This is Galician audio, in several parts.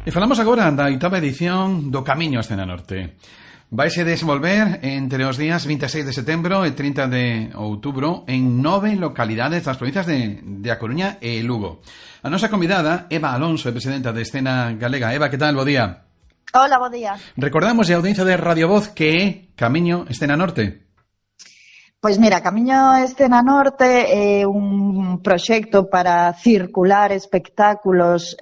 E falamos agora da 8ª edición do Camiño Escena Norte. Vaise desenvolver entre os días 26 de setembro e 30 de outubro en 9 localidades das provincias de A Coruña e Lugo. A nosa convidada, Eva Alonso, é presidenta de Escena Galega. Eva, que tal? Bo día. Hola, bo día. Recordamos a audiencia de Radio Voz que é Camiño Escena Norte. Pois mira, Camiño Escena Norte é un proxecto para circular espectáculos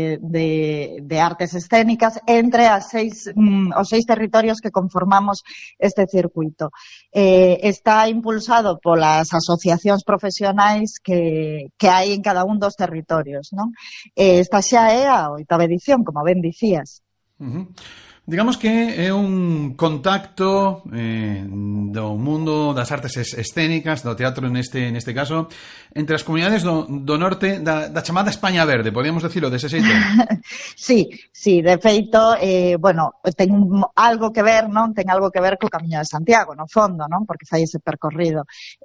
de artes escénicas entre os seis territorios que conformamos este circuito. Está impulsado polas asociacións profesionais que hai en cada un dos territorios, non? Esta xa é a 8ª edición, como ben dicías. Digamos que é un contacto do mundo das artes escénicas, do teatro neste caso, entre as comunidades do norte da chamada España Verde, podíamos decirlo dese xeito? Sí, de feito, ten algo que ver, non? Ten algo que ver co Camiño de Santiago, no fondo, non? Porque fai ese percorrido.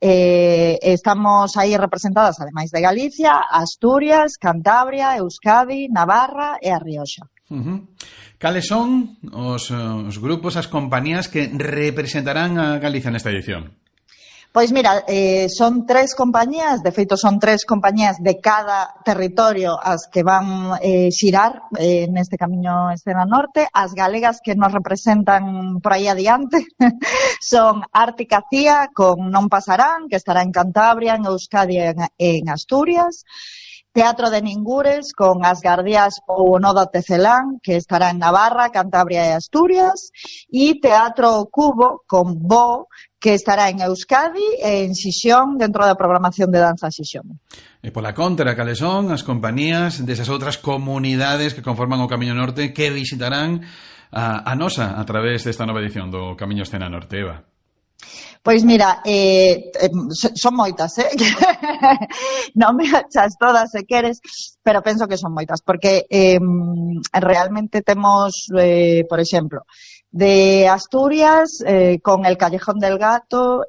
Estamos aí representadas, ademais de Galicia, Asturias, Cantabria, Euskadi, Navarra e A Rioxa. Cales son os grupos, as compañías que representarán a Galicia nesta edición? Pois mira, son 3 compañías, de feito son 3 compañías de cada territorio as que van xirar neste Camiño Escena Norte. As galegas que nos representan por aí adiante son Arte Cacía con Non Pasarán, que estará en Cantabria, en Euskadi e en Asturias. Teatro de Ningures con As Guardias ou Noda Tecelán, que estará en Navarra, Cantabria e Asturias. E Teatro Cubo con Bo, que estará en Euskadi e en Xixón, dentro da programación de danza Xixón. E pola contra, cales son as compañías desas outras comunidades que conforman o Camiño Norte que visitarán a nosa a través desta nova edición do Camiño Escena Norte, Eva? Pois mira, son moitas, non me achas todas se queres, pero penso que son moitas, porque realmente temos, por exemplo, de Asturias, con el Callejón del Gato,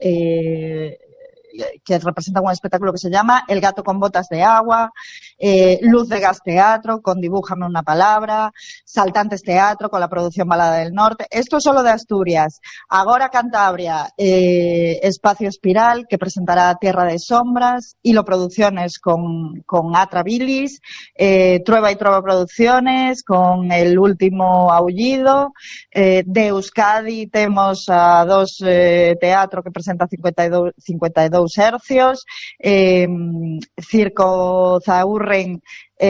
que representa un espectáculo que se llama El Gato con Botas de Agua, Luz de Gas Teatro con Dibújame una Palabra, Saltantes Teatro con la producción Balada del Norte. Esto solo de Asturias. Agora Cantabria, Espacio Espiral, que presentará Tierra de Sombras, Hilo Producciones con Atra Bilis, Trueba y Trova Producciones con El Último Aullido. De Euskadi temos a 2 teatro que presenta 52 hercios, Circo Zaurren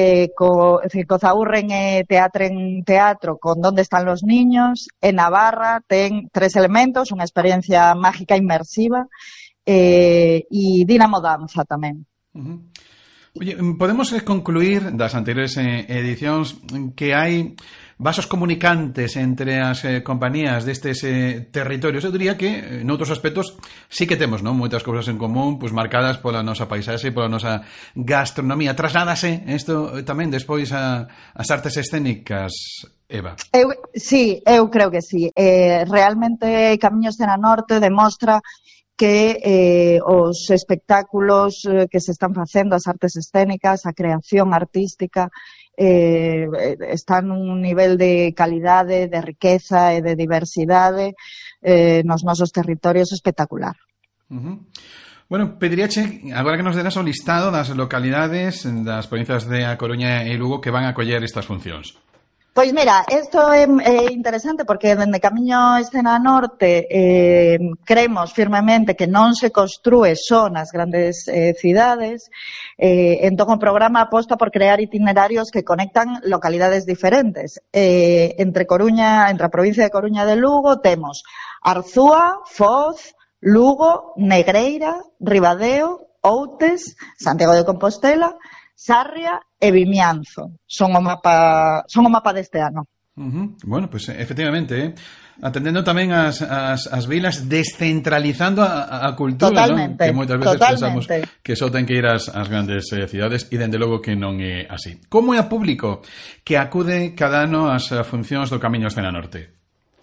Teatro con Donde están los niños. En Navarra ten 3 elementos, unha experiencia mágica inmersiva, e Dinamo Danza tamén. Oye, podemos concluir das anteriores edicións que hai vasos comunicantes entre as compañías destes territorios. Eu diría que noutros aspectos sí que temos, non, moitas cousas en común, pois marcadas pola nosa paisaxe, pola nosa gastronomía. Trasládase isto tamén despois as artes escénicas, Eva? Sí, eu creo que sí. Realmente Camiño Escena Norte demostra que os espectáculos que se están facendo, as artes escénicas, a creación artística, están nun nivel de calidade, de riqueza e de diversidade nos nosos territorios espectacular. Bueno, pediríache, agora que nos deras o listado das localidades das provincias de A Coruña e Lugo que van a acoller estas funcións. Pois mira, isto é interesante porque dende Camiño Escena Norte creemos firmemente que non se construe só nas grandes cidades, entón o programa aposta por crear itinerarios que conectan localidades diferentes. Entre a provincia de Coruña de Lugo temos Arzúa, Foz, Lugo, Negreira, Ribadeo, Outes, Santiago de Compostela, Sarria e Vimianzo. Son o mapa deste ano. Bueno, pues efectivamente, atendendo tamén as vilas, descentralizando a cultura, totalmente, ¿no? Que moitas veces pensamos que só ten que ir ás grandes cidades e dende logo que non é así. Como é a público que acude cada ano ás funcións do Camiño Escena Norte?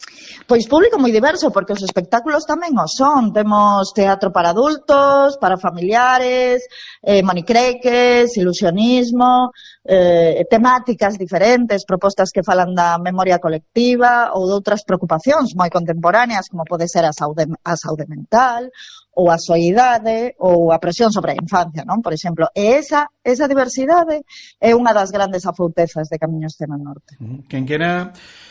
Pois público moi diverso, porque os espectáculos tamén o son. Temos teatro para adultos, para familiares, monicreques, ilusionismo, temáticas diferentes, propostas que falan da memoria colectiva ou de outras preocupacións moi contemporáneas, como pode ser a saúde mental, ou a soidade, ou a presión sobre a infancia, non? Por exemplo, e esa diversidade é unha das grandes afoutezas de Camiño Escena Norte. Quen quera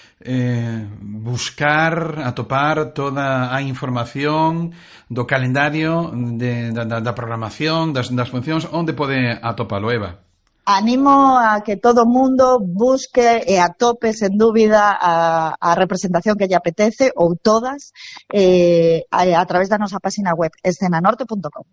buscar, atopar toda a información do calendario da programación, das funcións, onde pode atopalo, Eva? Animo a que todo o mundo busque e atope, sen dúbida, a representación que lle apetece, ou todas, a través da nosa página web, escenanorte.com.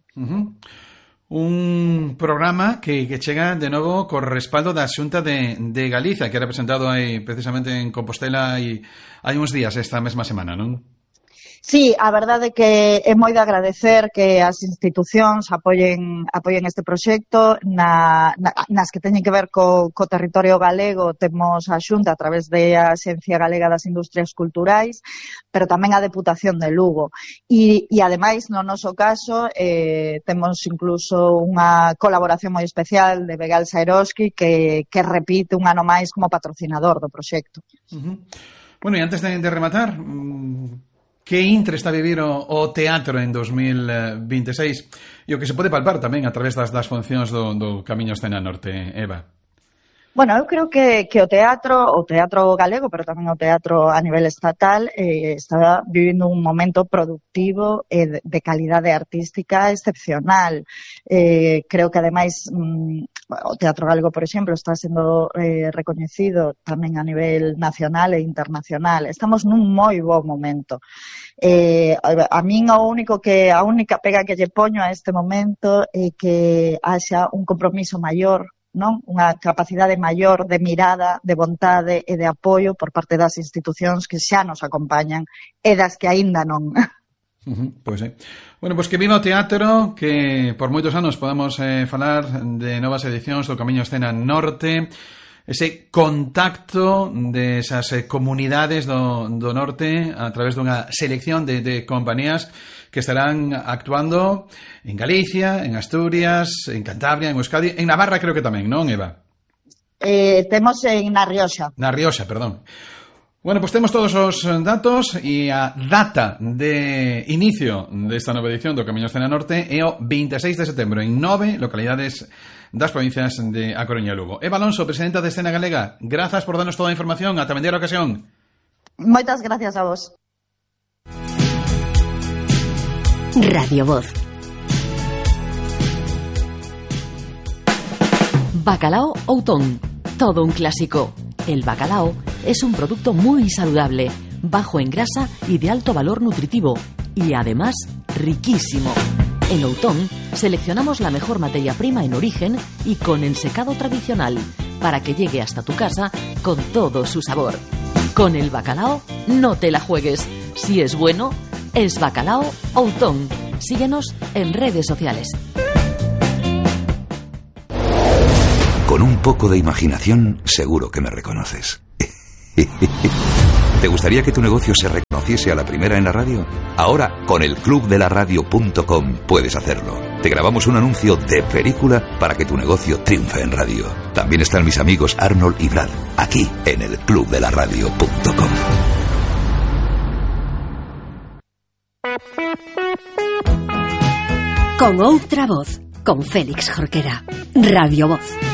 Un programa que chega de novo co respaldo da Xunta de Galicia, que era presentado aí precisamente en Compostela hai uns días, esta mesma semana, non? Sí, a verdade que é moi de agradecer que as institucións apoien este proxecto. Nas que teñen que ver co territorio galego, temos a Xunta a través da Axencia Galega das Industrias Culturais, pero tamén a Deputación de Lugo. E ademais, no noso caso, temos incluso unha colaboración moi especial de Begal Saeroski que repite un ano máis como patrocinador do proxecto. Bueno, e antes de rematar, que intre está a vivir o teatro en 2026 e o que se pode palpar tamén a través das funcións do Camiño Escena Norte, Eva? Bueno, eu creo que o teatro galego, pero tamén o teatro a nivel estatal, está vivindo un momento productivo e de calidade artística excepcional. Creo que, ademais, o teatro galego, por exemplo, está sendo recoñecido tamén a nivel nacional e internacional. Estamos nun moi bo momento. A min a única pega que lle poño a este momento é que haxa un compromiso maior, non? Unha capacidade maior de mirada, de vontade e de apoio por parte das institucións que xa nos acompañan e das que aínda non. Pois é. Bueno, pois que viva o teatro, que por moitos anos podamos falar de novas edicións do Camiño Escena Norte, ese contacto desas comunidades do norte a través dunha selección de compañías que estarán actuando en Galicia, en Asturias, en Cantabria, en Euskadi, en Navarra creo que tamén, non, Eva? Temos Na Rioxa. Na Rioxa, perdón. Bueno, pues temos todos os datos e a data de inicio desta nova edición do Camiño Escena Norte é o 26 de setembro en 9 localidades das provincias de A Coruña e Lugo. Eva Alonso, presidenta de Escena Galega, grazas por darnos toda a información. Ata vendera ocasión. Moitas gracias a vos. Radio Voz. Bacalao Outón, todo un clásico. El bacalao es un producto muy saludable, bajo en grasa y de alto valor nutritivo, y además riquísimo. En Outón seleccionamos la mejor materia prima en origen y con ensecado tradicional, para que llegue hasta tu casa con todo su sabor. Con el bacalao no te la juegues. Si es bueno, es Bacalao Outón. Síguenos en redes sociales. Con un poco de imaginación, seguro que me reconoces. ¿Te gustaría que tu negocio se reconociese a la primera en la radio? Ahora, con el clubdelaradio.com puedes hacerlo. Te grabamos un anuncio de película para que tu negocio triunfe en radio. También están mis amigos Arnold y Brad, aquí en el clubdelaradio.com. Con outra voz, con Félix Jorquera. Radio Voz.